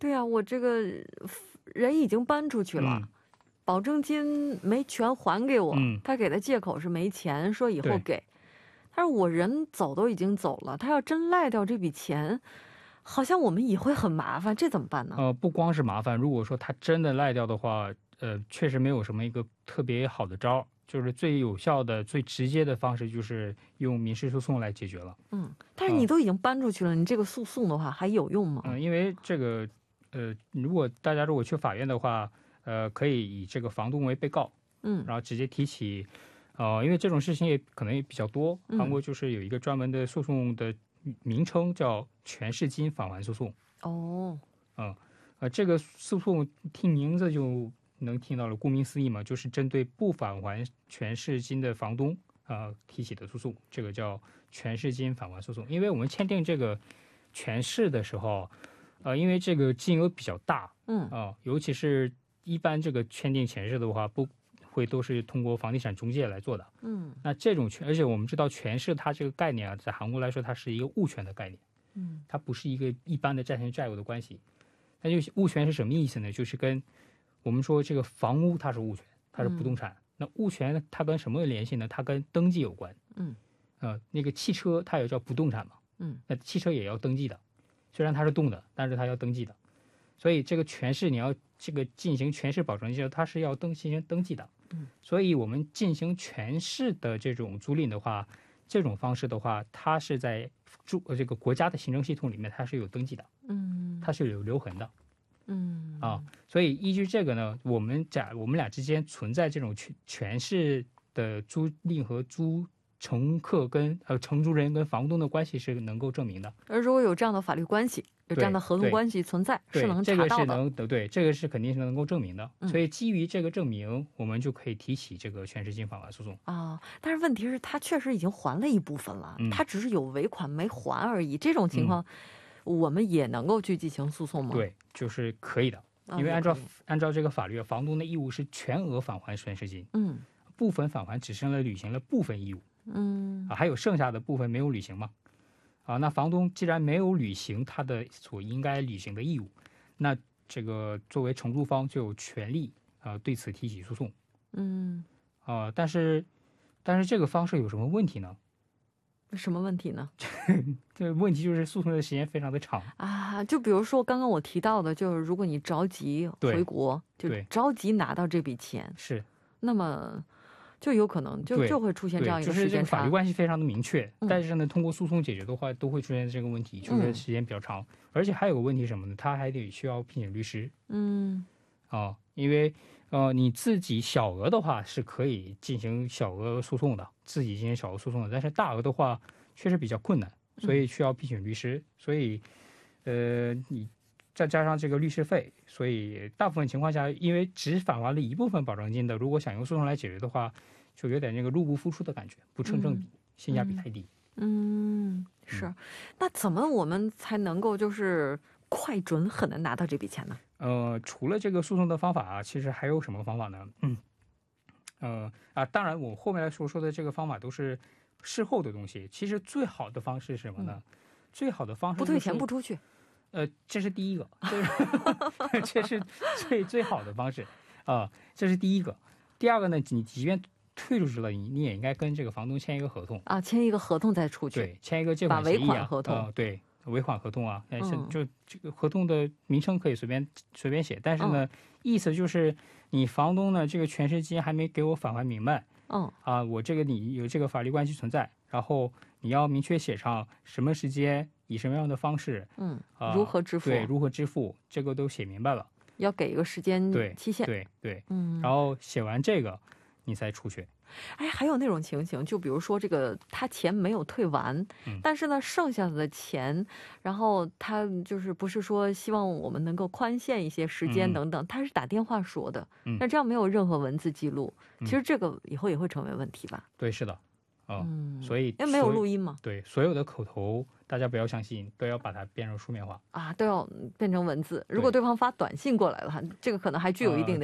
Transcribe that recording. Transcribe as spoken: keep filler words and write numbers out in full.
对啊，我这个人已经搬出去了， 嗯保证金没全还给我， 嗯他给的借口是没钱，说以后对给。但是我人走都已经走了，他要真赖掉这笔钱，好像我们也会很麻烦，这怎么办呢？ 呃，不光是麻烦，如果说他真的赖掉的话，呃，确实没有什么一个特别好的招儿，就是最有效的、最直接的方式就是用民事诉讼来解决了。 嗯，但是你都已经搬出去了，你这个诉讼的话还有用吗？ 嗯、因为这个，呃，如果大家如果去法院的话，呃，可以以这个房东为被告， 嗯然后直接提起，呃，因为这种事情也可能也比较多， 嗯韩国就是有一个专门的诉讼的名称叫全世金返还诉讼。 哦， 嗯，呃，这个诉讼听名字就能听到了，顾名思义嘛，就是针对不返还全市金的房东啊、呃提起的诉讼，这个叫全市金返还诉讼。因为我们签订这个全市的时候，呃，因为这个金额比较大嗯啊、尤其是一般这个签订全市的话，不会都是通过房地产中介来做的。 嗯那这种权，而且我们知道全市它这个概念啊，在韩国来说，它是一个物权的概念。 嗯它不是一个一般的债权债务的关系。那就物权是什么意思呢？就是跟我们说这个房屋它是物权，它是不动产。那物权它跟什么有联系呢？它跟登记有关。 嗯呃，那个汽车它也叫不动产嘛， 嗯那汽车也要登记的，虽然它是动的，但是它要登记的。所以这个权势你要这个进行权势保证金，它是要登进行登记的。 嗯， 所以我们进行权势的这种租赁的话，这种方式的话，它是在住呃这个国家的行政系统里面，它是有登记的， 嗯它是有留痕的嗯啊。所以依据这个呢，我们假我们俩之间存在这种权权势的租赁和租乘客跟呃承租人跟房东的关系是能够证明的。 而如果有这样的法律关系，有这样的合同对关系存在， 对， 是能这个是查到的。 能的，对，这个是肯定是能够证明的。 嗯所以基于这个证明，我们就可以提起这个全市金返还诉讼。 啊，但是问题是，他确实已经还了一部分了， 嗯他只是有尾款没还而已。这种情况，我们也能够去进行诉讼吗？， 对，就是可以的， 啊因为按照也可以按照这个法律，房东的义务是全额返还全市金， 嗯部分返还只剩了履行了部分义务嗯啊，还有剩下的部分没有履行嘛。啊，那房东既然没有履行他的所应该履行的义务，那这个作为承租方就有权利啊、对此提起诉讼嗯， 啊。但是，但是这个方式有什么问题呢？ 什么问题呢？ 这个问题就是诉讼的时间非常的长。 啊，就比如说刚刚我提到的，就是如果你着急对回国，就对着急拿到这笔钱， 是， 那么就有可能就对就会出现这样对， 一就是这个个时间差。 法律关系非常的明确， 嗯但是呢，通过诉讼解决的话，都会出现这个问题，就是时间比较长，而且还有个问题是什么呢？他还得需要聘请律师嗯啊，因为呃你自己小额的话是可以进行小额诉讼的，自己进行小额诉讼的，但是大额的话确实比较困难，所以需要聘请律师，所以呃你再加上这个律师费，所以大部分情况下，因为只返还了一部分保证金的，如果想用诉讼来解决的话，就有点那个入不敷出的感觉，不成正比，性价比太低。 嗯，是。那怎么我们才能够就是快准狠的拿到这笔钱呢？ 呃，除了这个诉讼的方法啊，其实还有什么方法呢？嗯，呃啊，当然我后面来所说的这个方法都是事后的东西。其实最好的方式是什么呢？最好的方式、就是、 不退钱不出去。 呃，这是第一个，这是这是最最好的方式啊、这是第一个。第二个呢，你即便退出去了，你你也应该跟这个房东签一个合同啊，签一个合同再出去。 对，签一个借款协议啊， 把尾款合同呃对，尾款合同啊，哎，是嗯就这个合同的名称可以随便随便写，但是呢， 嗯意思就是你房东呢这个全市金还没给我返还明白嗯啊，我这个你有这个法律关系存在，然后你要明确写上什么时间以什么样的方式嗯、 啊， 如何支付？ 对，如何支付，这个都写明白了， 要给一个时间对， 期限。 对对， 嗯， 然后写完这个你再出去。 哎，还有那种情形，就比如说这个他钱没有退完， 嗯但是呢，剩下的钱，然后他就是不是说希望我们能够宽限一些时间嗯等等，他是打电话说的， 嗯那这样没有任何文字记录， 嗯其实这个以后也会成为问题吧？ 对，是的，啊、 嗯， 所以因为没有所以录音嘛， 对，所有的口头大家不要相信，都要把它变成书面化。 啊，都要变成文字。如果对方发短信过来了，这个可能还具有一定的